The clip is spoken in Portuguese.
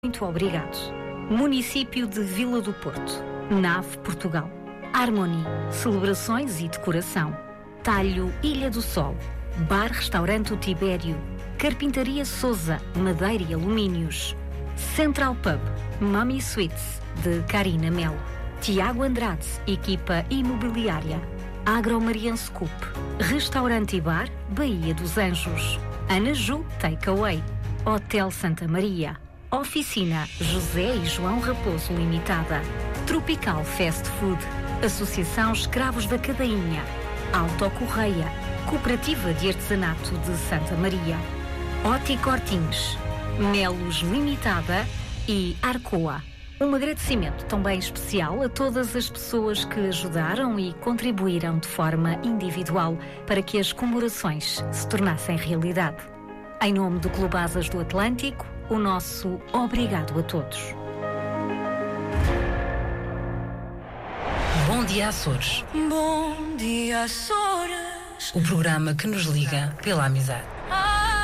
Muito obrigado. Município de Vila do Porto. Nave, Portugal. Harmonie, celebrações e decoração. Talho, Ilha do Sol. Bar-restaurante O Tibério. Carpintaria Sousa, madeira e alumínios. Central Pub, Mummy Sweets, de Carina Melo. Tiago Andrade, equipa imobiliária. Agromariense Coop. Restaurante e bar, Baía dos Anjos. Ana Ju Takeaway. Hotel Santa Maria. Oficina José e João Raposo Limitada. Tropical Fast Food. Associação Escravos da Cadainha. Autocorreia. Cooperativa de Artesanato de Santa Maria. Oticortins. Melos Limitada e Arcoa. Um agradecimento também especial a todas as pessoas que ajudaram e contribuíram de forma individual para que as comemorações se tornassem realidade. Em nome do Clube Asas do Atlântico, o nosso obrigado a todos. Bom dia, Açores. Bom dia, Açores. O programa que nos liga pela amizade.